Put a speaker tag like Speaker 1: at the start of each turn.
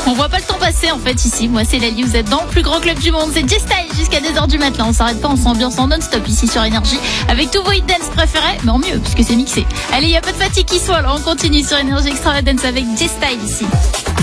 Speaker 1: On voit pas le temps passer en fait ici. Moi c'est Lali, vous êtes dans le plus grand club du monde. C'est J-Style jusqu'à 2h du matin. On s'arrête pas, on s'ambiance en non-stop ici sur Énergie avec tous vos hit dance préférés, mais en mieux puisque c'est mixé. Allez, y a pas de fatigue qui soit, alors on continue sur Énergie Extravagance avec J-Style ici.